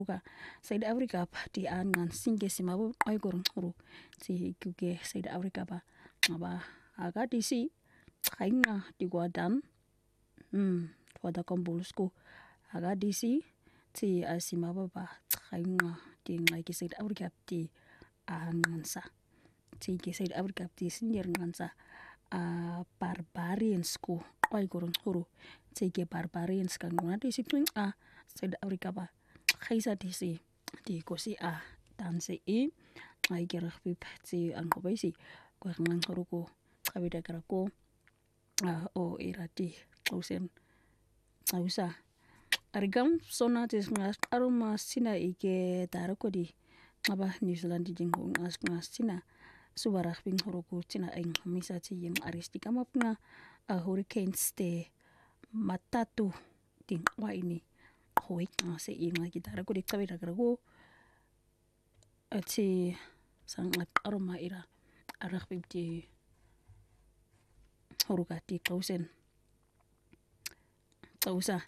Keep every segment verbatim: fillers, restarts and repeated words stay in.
South Africa di angan singe simabu aigorong huru ti kuge South Africa ba aba aga disi kainga di guadan hmm wada kombulusku aga disi ti asimaba ba kainga di ngai South Africa ti angansa ti ge South Africa ti sinyer ngansa a barbarians ku aigorong huru ti ge barbarians kan ngadi si twing a South Africa ba Khaisa disi di kosi a tanse i ai gerah pip ti angko baisi ko ngang ko kabida karako a o irati klausen ausa arigam sona tis ngas aroma sina ike tarako di aba New Zealand di jingho ngas ngas sina subarah ping horoko tina ing misa ti yem aristi kamapna a hurricanes te matatu ting wa ini hoi se inga gitara ko dikta bida karago ati sangat aroma ira arah pipti horukati kausen kausa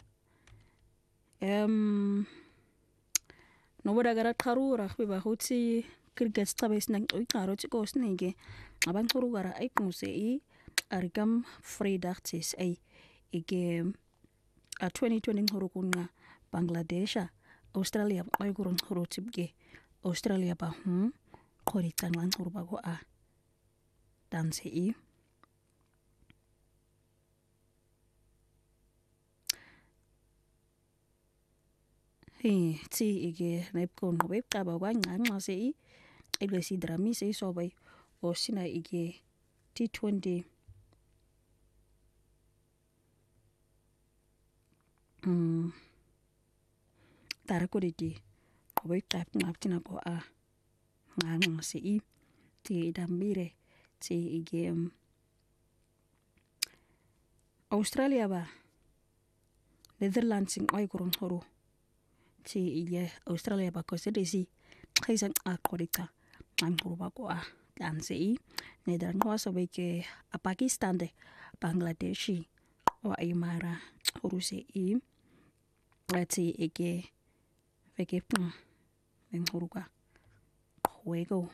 em no boda garat karu rah piba hutsi kirgats tabes nang oi karo ti kos nege abang horu gara ai kuse i argam freedachtis ai ige a twenty twenty horukunga Bangladesha Australia ay gurun huru tibge Australia ba hmm kori tanglan huru bago a dan se i he ti ige nepkon web ka ba wa ngang ma se i ige si drami se so bai o sina ige T twenty hmm tara ko di web tap ngaptina ko a ngang se i ti dambire ti ige Australia ba Netherlands sing ay gurun huru ti ige Australia ba ko se desi kaisan a korita ang huru ba ko a dan se i Netherlands ko so bai ke a Pakistan de Bangladeshi wa imara huru se i ti ige veke pun en huruka juego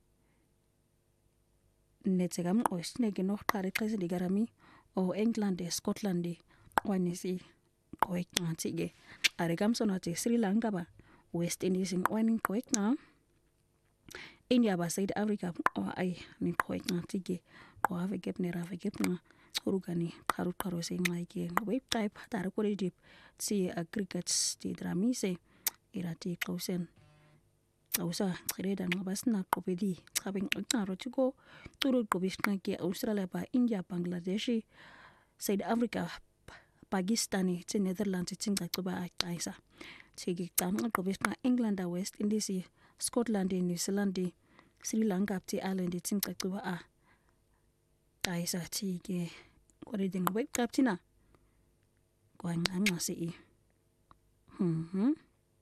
netegam osne geno kare kase di garami o England de Scotland de wanisi koik ngatige aregam sonate Sri Lanka ba West Indies in waning koik na India ba South Africa o ai ni koik ngatige ko ave gep ne rave gep na hurugani karut karo se ngaike web type tar ko di si aggregates di dramise irati kausen ausa khire dan ngabas na kopedi khabeng ngaro chiko turut ko bisna ke Australia ba India Bangladeshi South Africa Pakistani ti Netherlands ti ngqa ba kaisa tigi tan ko bisna England da West Indies Scotland New Zealand Sri Lanka ti Ireland ti ngqa ba a kaisa tigi ko di ding web kaptina ko nganga si mhm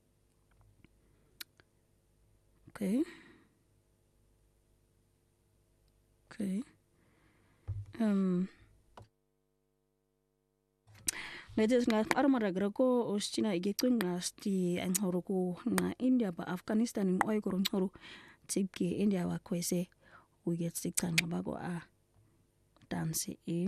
Okay. Okay. Um. Netes nga armara grako ostina ige kunga sti ang horuku na India ba Afghanistan ng oy kurun horu tibke India wa kwese uget siktan bago a dansi e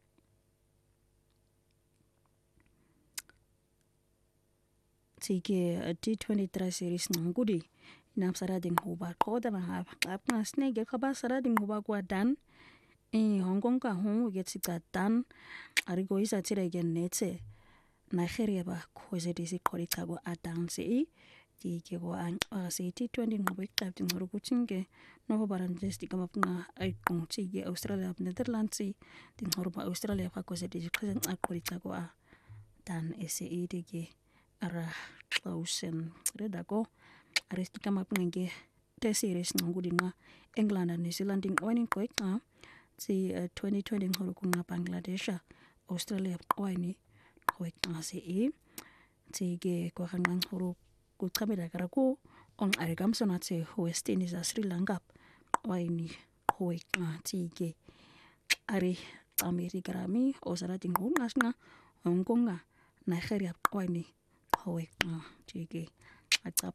tike T twenty-three series ngudi nam sarading huba ko da ha apna snege khaba sarading huba kwa dan e Hong Kong ka hu get sika dan ari go isa tira gen netse Nigeria ba ko je disi kori tago adan se ti ke go an se T twenty ngobe kaptin horu kuchinge no baran jesti kama pna ai kong ti ge Australia Netherlands tin horu ba Australia ba ko je disi kren akori tago a dan se e de ge ara klausen reda ko aresti kama pnenge te series ngudi nga England and New Zealand ing waning ko ka si uh, twenty twenty horo kunga Bangladesh Australia wani ko ka si e ti ge ko hanang horo ku kamera karako on arigam sonate West Indies Sri Lanka wani ko ka ti ge ari Amerika rami osara tingu ngasna Hong Kong Nigeria wani ko ka ti ge acap